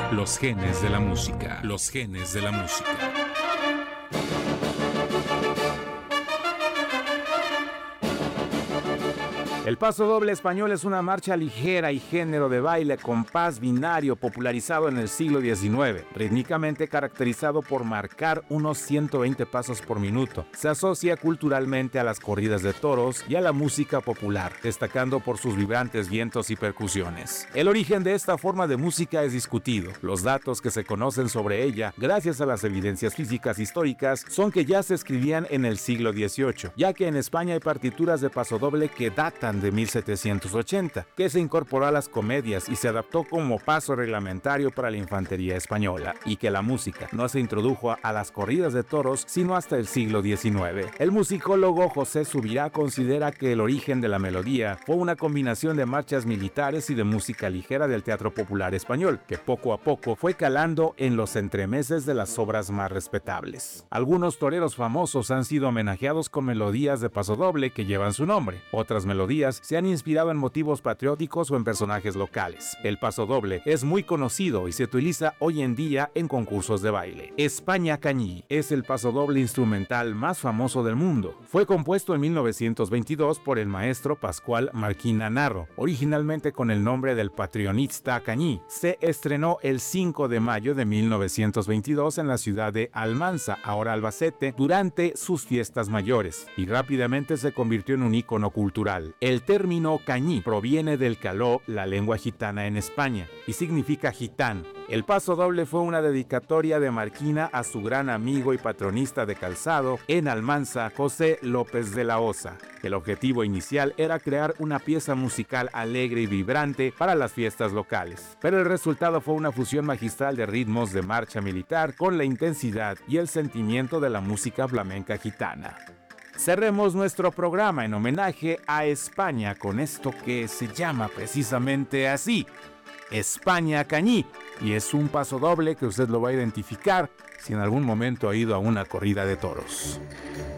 Los genes de la música. Los genes de la música. El paso doble español es una marcha ligera y género de baile compás binario popularizado en el siglo XIX, rítmicamente caracterizado por marcar unos 120 pasos por minuto. Se asocia culturalmente a las corridas de toros y a la música popular, destacando por sus vibrantes vientos y percusiones. El origen de esta forma de música es discutido. Los datos que se conocen sobre ella, gracias a las evidencias físicas históricas, son que ya se escribían en el siglo XVIII, ya que en España hay partituras de pasodoble que datan de 1780, que se incorporó a las comedias y se adaptó como paso reglamentario para la infantería española, y que la música no se introdujo a las corridas de toros sino hasta el siglo XIX. El musicólogo José Subirá considera que el origen de la melodía fue una combinación de marchas militares y de música ligera del teatro popular español, que poco a poco fue calando en los entremeses de las obras más respetables. Algunos toreros famosos han sido homenajeados con melodías de pasodoble que llevan su nombre. Otras melodías se han inspirado en motivos patrióticos o en personajes locales. El pasodoble es muy conocido y se utiliza hoy en día en concursos de baile. España Cañí es el pasodoble instrumental más famoso del mundo. Fue compuesto en 1922 por el maestro Pascual Marquina Narro, originalmente con el nombre del Patrionista Cañí. Se estrenó el 5 de mayo de 1922 en la ciudad de Almansa, ahora Albacete, durante sus fiestas mayores, y rápidamente se convirtió en un ícono cultural. El término cañí proviene del caló, la lengua gitana en España, y significa gitano. El pasodoble fue una dedicatoria de Marquina a su gran amigo y patronista de calzado en Almansa, José López de la Osa. El objetivo inicial era crear una pieza musical alegre y vibrante para las fiestas locales, pero el resultado fue una fusión magistral de ritmos de marcha militar con la intensidad y el sentimiento de la música flamenca gitana. Cerremos nuestro programa en homenaje a España con esto que se llama precisamente así, España Cañí, y es un pasodoble que usted lo va a identificar si en algún momento ha ido a una corrida de toros.